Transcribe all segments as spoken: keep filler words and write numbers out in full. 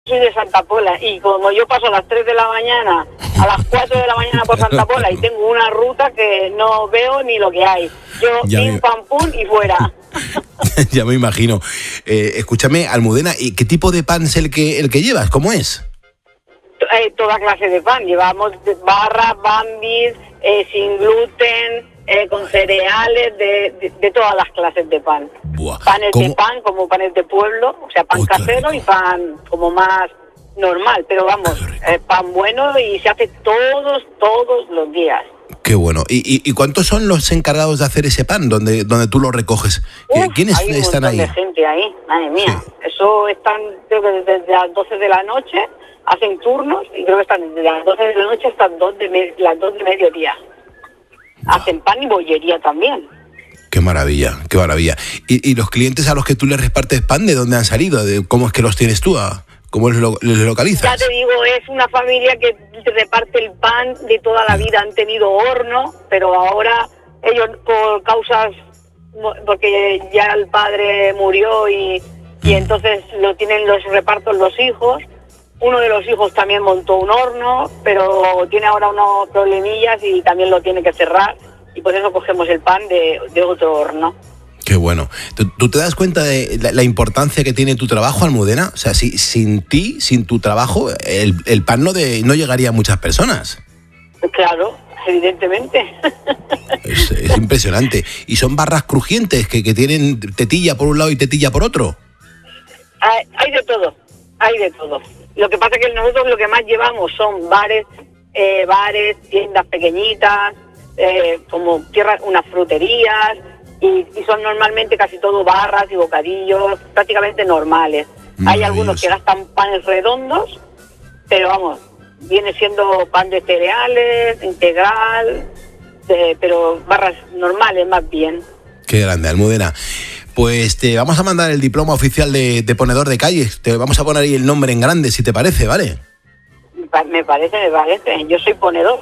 Soy de Santa Pola y como yo paso a las tres de la mañana, a las cuatro de la mañana por Santa Pola y tengo una ruta que no veo ni lo que hay. Yo, pim, me... pam, pum y fuera. Ya me imagino. Eh, escúchame, Almudena, ¿y qué tipo de pan es el que, el que llevas? ¿Cómo es? Eh, toda clase de pan. Llevamos barras, bambis, eh, sin gluten, eh, con cereales, de, de, de todas las clases de pan. Buah, panes ¿cómo? de pan, como panes de pueblo, o sea, pan Uy, casero y pan como más normal, pero vamos, eh, pan bueno y se hace todos, todos los días. Qué bueno. ¿Y, y, y cuántos son los encargados de hacer ese pan, donde, donde tú lo recoges? Uf, ¿Quiénes hay están ahí? Hay un montón de gente ahí, madre mía. Sí. Eso están, creo que desde las doce de la noche, hacen turnos, y creo que están desde las doce de la noche hasta dos de me- las dos de mediodía. Wow. Hacen pan y bollería también. Qué maravilla, qué maravilla. ¿Y, y los clientes a los que tú les repartes pan, de dónde han salido? ¿De ¿Cómo es que los tienes tú? A, ¿Cómo les, lo, les localizas? Ya te digo, es una familia que reparte el pan de toda la vida. Han tenido horno, pero ahora ellos por causas, porque ya el padre murió y, y entonces lo tienen los repartos los hijos. Uno de los hijos también montó un horno, pero tiene ahora unos problemillas y también lo tiene que cerrar. Y por eso cogemos el pan de, de otro horno. Qué bueno. ¿Tú, tú te das cuenta de la, la importancia que tiene tu trabajo, Almudena? O sea, si, sin ti, sin tu trabajo, el, el pan no, de, no llegaría a muchas personas. Claro, evidentemente. Es, es impresionante. Y son barras crujientes que, que tienen tetilla por un lado y tetilla por otro. Hay, hay de todo, hay de todo. Lo que pasa es que nosotros lo que más llevamos son bares, eh, bares, tiendas pequeñitas, eh, como tierras, unas fruterías, y, y son normalmente casi todo barras y bocadillos, prácticamente normales. Hay algunos que gastan panes redondos, pero vamos, viene siendo pan de cereales, integral, de, pero barras normales más bien. Qué grande, Almudena. Pues te vamos a mandar el diploma oficial de, de ponedor de calles. Te vamos a poner ahí el nombre en grande, si te parece, ¿vale? Me parece, me parece. Yo soy ponedor.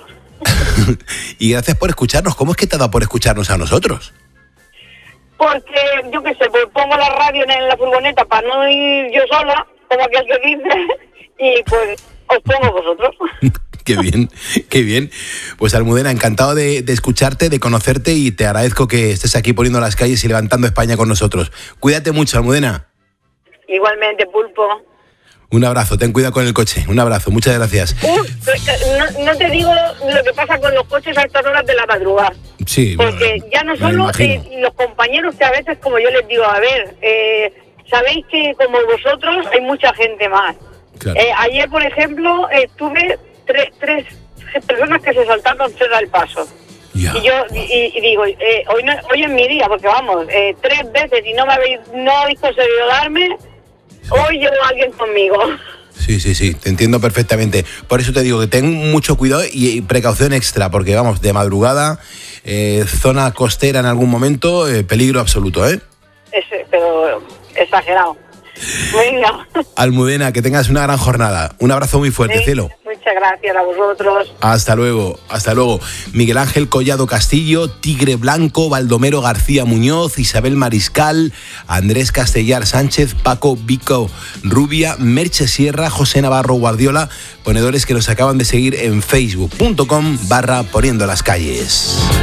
Y gracias por escucharnos. ¿Cómo es que te ha dado por escucharnos a nosotros? Porque, yo qué sé, pues pongo la radio en la furgoneta para no ir yo sola, como aquel que dice, y pues os pongo vosotros. Qué bien, qué bien. Pues Almudena, encantado de, de escucharte, de conocerte, y te agradezco que estés aquí poniendo las calles y levantando España con nosotros. Cuídate mucho, Almudena. Igualmente, Pulpo. Un abrazo, ten cuidado con el coche. Un abrazo, muchas gracias. Uh, no, no te digo lo que pasa con los coches a estas horas de la madrugada. Sí, porque ya no solo eh, los compañeros, que a veces, como yo les digo, a ver, eh, sabéis que como vosotros hay mucha gente más. Claro. Eh, ayer, por ejemplo, eh, tuve tres, tres personas que se saltaron cerca del paso. Ya. Y yo y, y digo, eh, hoy, no, hoy es mi día, porque vamos, eh, tres veces y no me habéis, no habéis conseguido darme, sí. Hoy llevo a alguien conmigo. Sí, sí, sí, te entiendo perfectamente. Por eso te digo que ten mucho cuidado y precaución extra, porque vamos, de madrugada, eh, zona costera en algún momento, eh, peligro absoluto, ¿eh? Es, pero exagerado. Venga. Almudena, que tengas una gran jornada. Un abrazo muy fuerte, sí, cielo. Muchas gracias a vosotros. Hasta luego, hasta luego. Miguel Ángel Collado Castillo, Tigre Blanco, Baldomero García Muñoz, Isabel Mariscal, Andrés Castellar Sánchez, Paco Vico Rubia, Merche Sierra, José Navarro Guardiola, ponedores que nos acaban de seguir en facebook punto com barra poniendo las calles.